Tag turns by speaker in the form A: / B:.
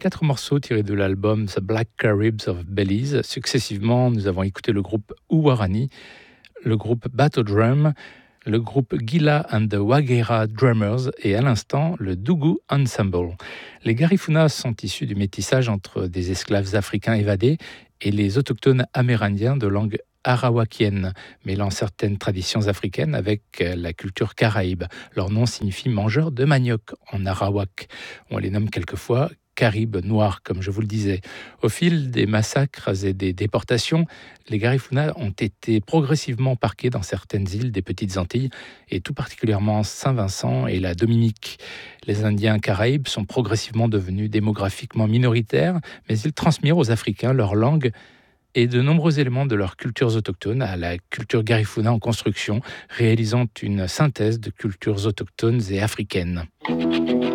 A: 4 morceaux tirés de l'album The Black Caribs of Belize. Successivement, nous avons écouté le groupe Uwarani, le groupe Battle Drum, le groupe Gila and the Waghera Drummers et à l'instant le Dougou Ensemble. Les Garifuna sont issus du métissage entre des esclaves africains évadés et les autochtones amérindiens de langue arawakienne, mêlant certaines traditions africaines avec la culture caraïbe. Leur nom signifie mangeur de manioc en arawak. On les nomme quelquefois Caribes noirs, comme je vous le disais. Au fil des massacres et des déportations, les Garifuna ont été progressivement parqués dans certaines îles des Petites Antilles, et tout particulièrement Saint-Vincent et la Dominique. Les Indiens caraïbes sont progressivement devenus démographiquement minoritaires, mais ils transmirent aux Africains leur langue et de nombreux éléments de leurs cultures autochtones à la culture Garifuna en construction, réalisant une synthèse de cultures autochtones et africaines.